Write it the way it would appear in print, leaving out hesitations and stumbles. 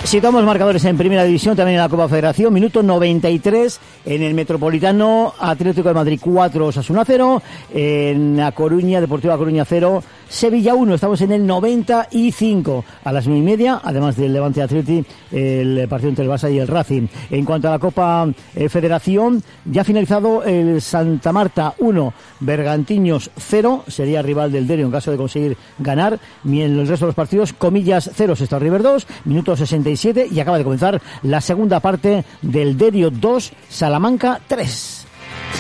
Situamos marcadores en Primera División, también en la Copa Federación. Minuto 93 en el Metropolitano, Atlético de Madrid 4, Osasuna 0. En La Coruña, Deportiva Coruña 0, Sevilla 1. Estamos en el 95. A las 9:30, además del Levante Atleti, el partido entre el Barça y el Racing. En cuanto a la Copa Federación, ya ha finalizado el Santa Marta 1, Bergantiños 0. Sería rival del Derio en caso de conseguir ganar. En el resto de los partidos, Comillas 0, Sestao River 2, minuto 67, y acaba de comenzar la segunda parte del Derio 2, Salamanca 3.